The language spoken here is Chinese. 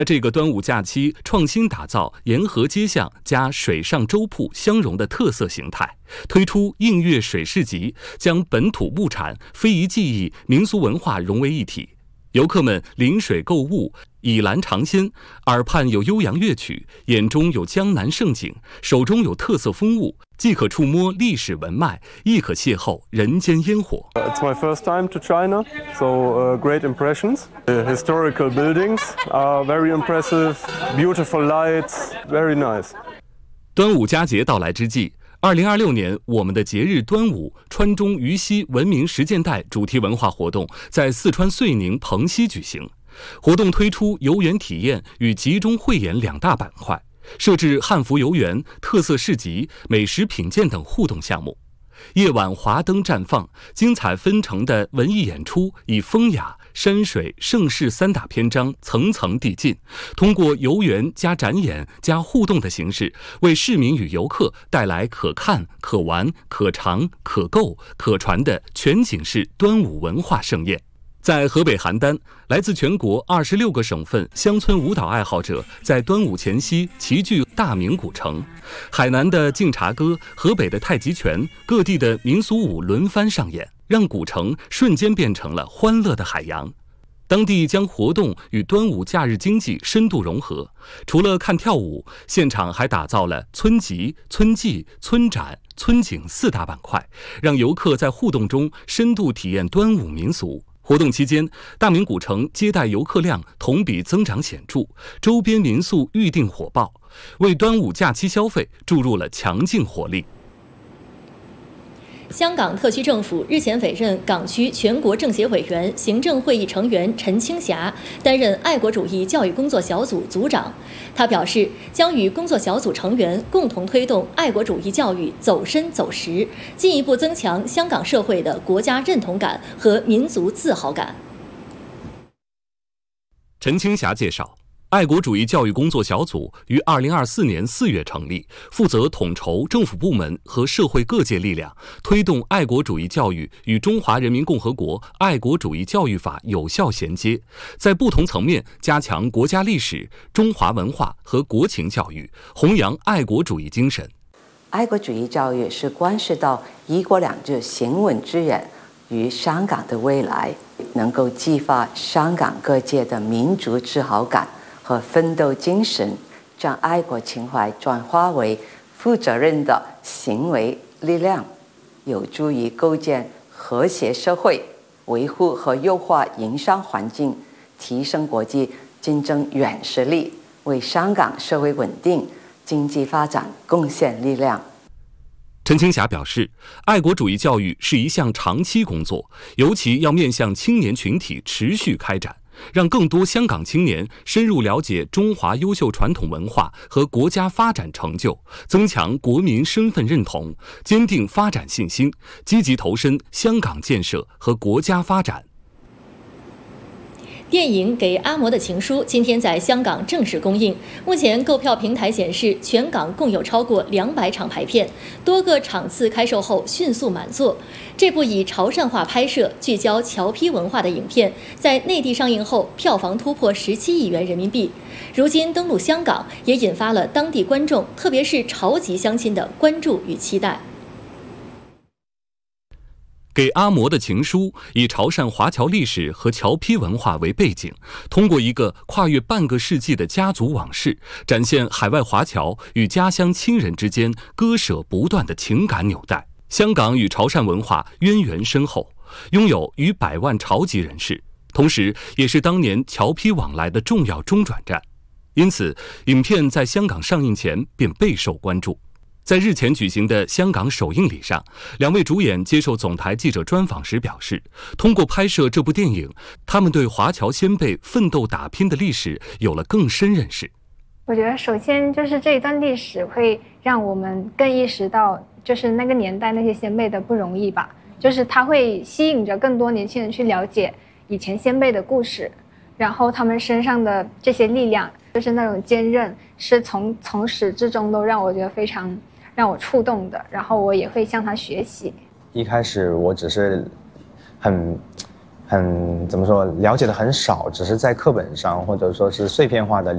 这个端午假期创新打造沿河街巷加水上粥铺相融的特色形态，推出映月水市集，将本土物产、非遗技艺、民俗文化融为一体。游客们临水购物，倚栏尝鲜，耳畔有悠扬乐曲，眼中有江南盛景，手中有特色风物，既可触摸历史文脉，亦可邂逅人间烟火。 It's my first time to China, so great impressions. The historical buildings are very impressive, beautiful lights, very nice. 端午佳节到来之际，2026年我们的节日端午川中渝西文明实践带主题文化活动在四川遂宁蓬溪举行。活动推出游园体验与集中汇演2大板块，设置汉服游园、特色市集、美食品鉴等互动项目。夜晚华灯绽放，精彩纷呈的文艺演出以风雅、山水、盛世3大篇章层层递进，通过游园加展演加互动的形式，为市民与游客带来可看、可玩、可尝、可购、可传的全景式端午文化盛宴。在河北邯郸，来自全国26个省份乡村舞蹈爱好者在端午前夕齐聚大明古城。海南的晋察歌、河北的太极拳，各地的民俗舞轮番上演，让古城瞬间变成了欢乐的海洋。当地将活动与端午假日经济深度融合，除了看跳舞，现场还打造了村集、村祭、村展、村景4大板块，让游客在互动中深度体验端午民俗。活动期间，大明古城接待游客量同比增长显著，周边民宿预订火爆，为端午假期消费注入了强劲活力。 香港特区政府日前委任港区全国政协委员、行政会议成员陈清霞担任爱国主义教育工作小组组长。他表示，将与工作小组成员共同推动爱国主义教育走深走实，进一步增强香港社会的国家认同感和民族自豪感。 陈清霞介绍，爱国主义教育工作小组于2024年4月成立，负责统筹政府部门和社会各界力量，推动爱国主义教育与中华人民共和国爱国主义教育法有效衔接，在不同层面加强国家历史、中华文化和国情教育，弘扬爱国主义精神。 爱国主义教育是关系到一国两制行稳致远与香港的未来，能够激发香港各界的民族自豪感和奋斗精神，将爱国情怀转化为负责任的行为力量，有助于构建和谐社会，维护和优化营商环境，提升国际竞争软实力，为香港社会稳定、经济发展贡献力量。 陈清霞表示，爱国主义教育是一项长期工作，尤其要面向青年群体持续开展，让更多香港青年深入了解中华优秀传统文化和国家发展成就，增强国民身份认同，坚定发展信心，积极投身香港建设和国家发展。 电影《给阿嬷的情书》今天在香港正式公映。目前购票平台显示，全港共有超过200场排片，多个场次开售后迅速满座。这部以潮汕话拍摄、聚焦侨批文化的影片，在内地上映后，票房突破17亿元人民币。如今登陆香港，也引发了当地观众，特别是潮籍乡亲的关注与期待。 给阿嬷的情书以潮汕华侨历史和侨批文化为背景，通过一个跨越半个世纪的家族往事，展现海外华侨与家乡亲人之间割舍不断的情感纽带。香港与潮汕文化渊源深厚，拥有逾100万潮籍人士，同时也是当年侨批往来的重要中转站。因此，影片在香港上映前便备受关注。在日前举行的香港首映礼上，2位主演接受总台记者专访时表示，通过拍摄这部电影，他们对华侨先辈奋斗打拼的历史有了更深认识。 我觉得首先就是这一段历史会让我们更意识到，就是那个年代那些先辈的不容易吧，就是它会吸引着更多年轻人去了解以前先辈的故事，然后他们身上的这些力量，就是那种坚韧，是从始至终都让我觉得非常让我触动的，然后我也会向他学习。 一开始我只是很怎么说，了解的很少，只是在课本上或者说是碎片化的